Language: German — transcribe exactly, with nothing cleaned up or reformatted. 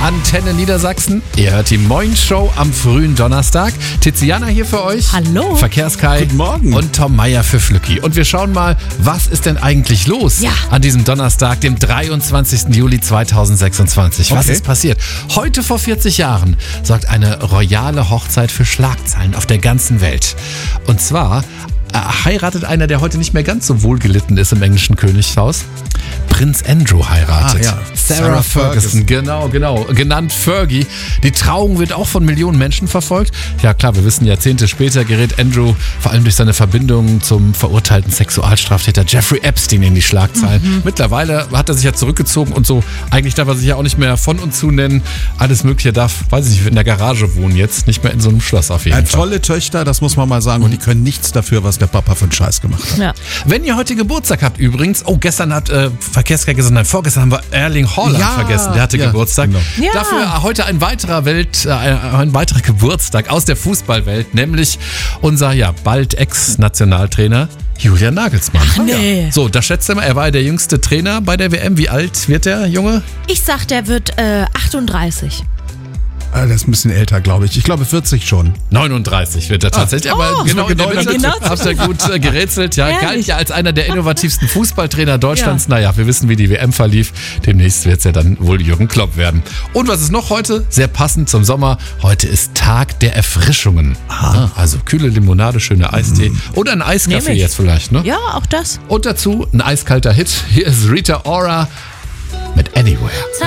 Antenne Niedersachsen. Ihr hört die Moin-Show am frühen Donnerstag. Tiziana hier für euch. Hallo. Verkehrskai. Guten Morgen. Und Tom Meier für Flücki. Und wir schauen mal, was ist denn eigentlich los Ja. an diesem Donnerstag, dem dreiundzwanzigsten Juli zweitausendsechsundzwanzig. Was Okay. ist passiert? Heute vor vierzig Jahren sorgt eine royale Hochzeit für Schlagzeilen auf der ganzen Welt. Und zwar äh, heiratet einer, der heute nicht mehr ganz so wohlgelitten ist im englischen Königshaus. Prinz Andrew heiratet. Ah, ja. Sarah, Sarah Ferguson. Ferguson. Genau, genau. Genannt Fergie. Die Trauung wird auch von Millionen Menschen verfolgt. Ja klar, wir wissen, Jahrzehnte später gerät Andrew vor allem durch seine Verbindung zum verurteilten Sexualstraftäter Jeffrey Epstein in die Schlagzeilen. Mhm. Mittlerweile hat er sich ja zurückgezogen und so. Eigentlich darf er sich ja auch nicht mehr von und zu nennen. Alles Mögliche darf, weiß ich nicht, in der Garage wohnen jetzt. Nicht mehr in so einem Schloss auf jeden Ja, Fall. tolle Töchter, das muss man mal sagen. Und die können nichts dafür, was der Papa für einen Scheiß gemacht hat. Ja. Wenn ihr heute Geburtstag habt übrigens, oh, gestern hat äh, Verkehrskai gesagt, nein, vorgestern haben wir Erling Haaland Ja, vergessen, der hatte ja, Geburtstag. genau. Ja. Dafür heute ein weiterer Welt, äh, ein weiterer Geburtstag aus der Fußballwelt, nämlich unser ja bald Ex-Nationaltrainer Julian Nagelsmann. Ach, nee. So, da schätzt ihr mal, er war der jüngste Trainer bei der W M. Wie alt wird der Junge? Ich sag, der wird äh, achtunddreißig. Ah, der ist ein bisschen älter, glaube ich. Ich glaube vierzig schon. neununddreißig wird er tatsächlich. Oh, aber genau, genau, genau, genau. habt ihr gut äh, gerätselt. Ja, Ehrlich? galt ja als einer der innovativsten Fußballtrainer Deutschlands. Naja, wir wissen, wie die W M verlief. Demnächst wird es ja dann wohl Jürgen Klopp werden. Und was ist noch heute? Sehr passend zum Sommer. Heute ist Tag der Erfrischungen. Ah, also kühle Limonade, schöner Eistee oder ein Nehm Eiskaffee ich. jetzt vielleicht. Ne? Ja, auch das. Und dazu ein eiskalter Hit. Hier ist Rita Ora mit Anywhere.